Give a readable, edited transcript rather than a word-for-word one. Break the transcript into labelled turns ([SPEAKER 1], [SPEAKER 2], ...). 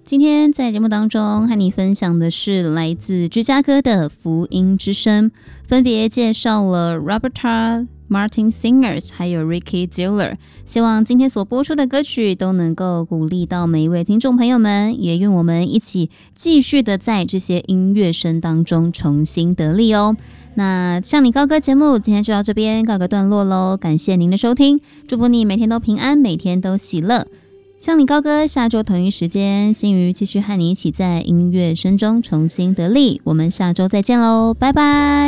[SPEAKER 1] 今天在节目当中和你分享的是来自芝加哥的福音之声，分别介绍了 Roberta Martin Singers 还有 Ricky Diller， 希望今天所播出的歌曲都能够鼓励到每一位听众朋友们，也愿我们一起继续的在这些音乐声当中重新得力哦。那向你高歌节目今天就到这边告个段落咯，感谢您的收听，祝福你每天都平安，每天都喜乐。向你高歌，下周同一时间，新瑜继续和你一起在音乐声中重新得力。我们下周再见喽，拜拜。